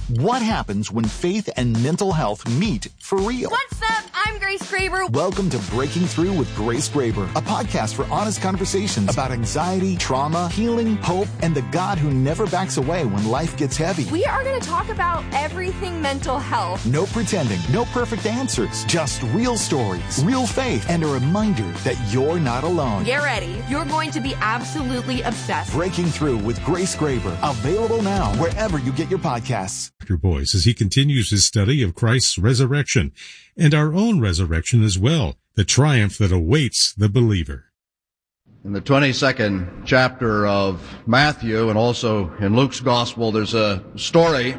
What happens when faith and mental health meet for real? What's up? I'm Grace Graber. Welcome to Breaking Through with Grace Graber, a podcast for honest conversations about anxiety, trauma, healing, hope, and the God who never backs away when life gets heavy. We are going to talk about everything mental health. No pretending, no perfect answers, just real stories, real faith, and a reminder that you're not alone. Get ready. You're going to be absolutely obsessed. Breaking Through with Grace Graber, available now wherever you get your podcasts. Dr. Boyce as he continues his study of Christ's resurrection and our own resurrection as well, the triumph that awaits the believer. In the 22nd chapter of Matthew and also in Luke's Gospel, there's a story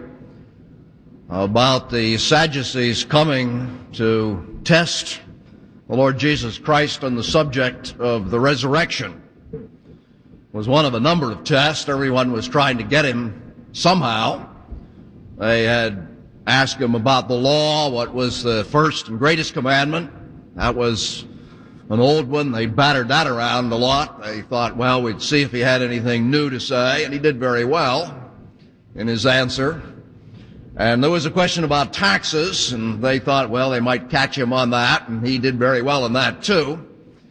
about the Sadducees coming to test the Lord Jesus Christ on the subject of the resurrection. It was one of a number of tests. Everyone was trying to get him somehow. They had asked him about the law, what was the first and greatest commandment. That was an old one. They battered that around a lot. They thought, well, we'd see if he had anything new to say, and he did very well in his answer. And there was a question about taxes, and they thought, well, they might catch him on that, and he did very well in that too.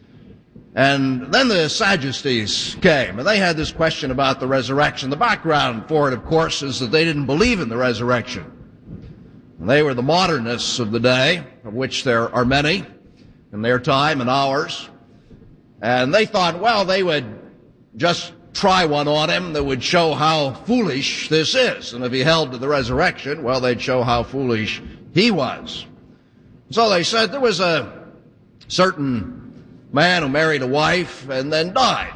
And then the Sadducees came, and they had this question about the resurrection. The background for it, of course, is that they didn't believe in the resurrection. They were the modernists of the day, of which there are many in their time and ours. And they thought, well, they would just try one on him that would show how foolish this is. And if he held to the resurrection, well, they'd show how foolish he was. So they said there was a certain man who married a wife and then died.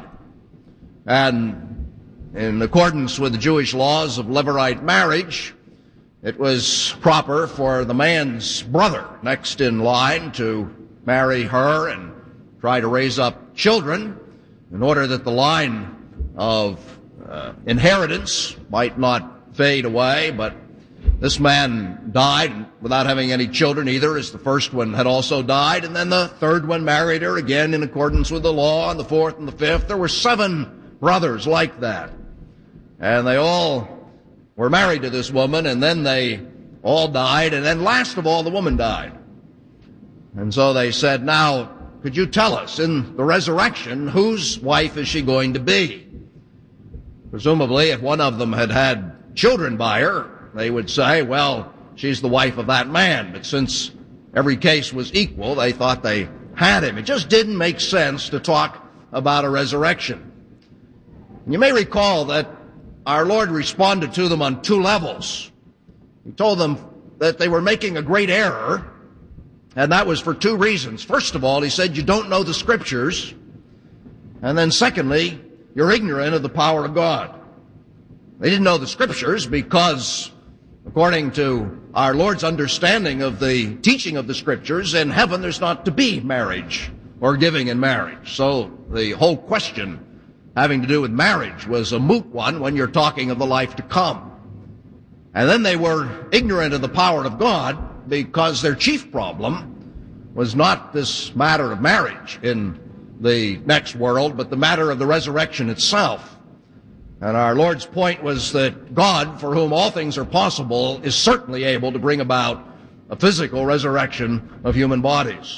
And in accordance with the Jewish laws of Levirate marriage, it was proper for the man's brother next in line to marry her and try to raise up children in order that the line of inheritance might not fade away. But this man died without having any children either, as the first one had also died. And then the third one married her again in accordance with the law, and the fourth and the fifth. There were 7 brothers like that. And they all were married to this woman, and then they all died. And then last of all, the woman died. And so they said, now, could you tell us, in the resurrection, whose wife is she going to be? Presumably, if one of them had had children by her, they would say, well, she's the wife of that man. But since every case was equal, they thought they had him. It just didn't make sense to talk about a resurrection. You may recall that our Lord responded to them on 2 levels. He told them that they were making a great error, and that was for 2 reasons. First of all, he said, you don't know the Scriptures. And then secondly, you're ignorant of the power of God. They didn't know the Scriptures because, according to our Lord's understanding of the teaching of the Scriptures, in heaven there's not to be marriage or giving in marriage. So the whole question having to do with marriage was a moot one when you're talking of the life to come. And then they were ignorant of the power of God because their chief problem was not this matter of marriage in the next world, but the matter of the resurrection itself. And our Lord's point was that God, for whom all things are possible, is certainly able to bring about a physical resurrection of human bodies.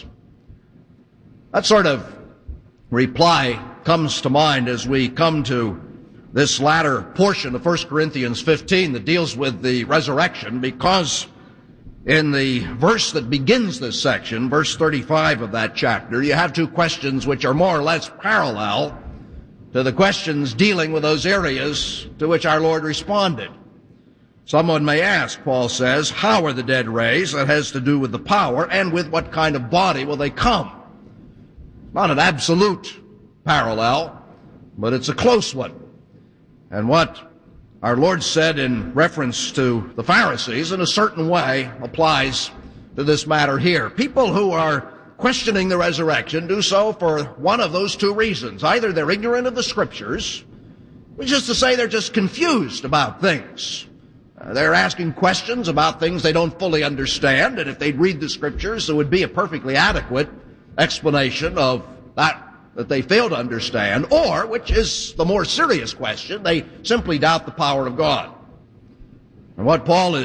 That sort of reply comes to mind as we come to this latter portion of 1 Corinthians 15 that deals with the resurrection, because in the verse that begins this section, verse 35 of that chapter, you have 2 questions which are more or less parallel to the questions dealing with those areas to which our Lord responded. Someone may ask, Paul says, how are the dead raised? That has to do with the power, and with what kind of body will they come? Not an absolute parallel, but it's a close one. And what our Lord said in reference to the Pharisees in a certain way applies to this matter here. People who are questioning the resurrection do so for one of those 2 reasons. Either they're ignorant of the Scriptures, which is to say they're just confused about things. They're asking questions about things they don't fully understand, and if they'd read the Scriptures, there would be a perfectly adequate explanation of that they fail to understand, or, which is the more serious question, they simply doubt the power of God. And what Paul is